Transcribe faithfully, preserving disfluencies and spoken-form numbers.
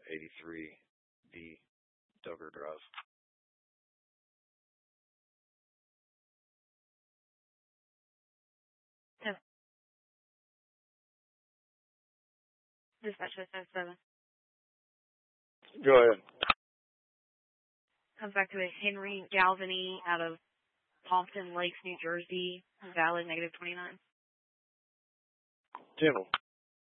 eighty-three D Duggar Drive. Yes. Dispatch five seven. Go ahead. Comes back to a Henry Galvany out of Pompton Lakes, New Jersey, valid negative twenty-nine. General.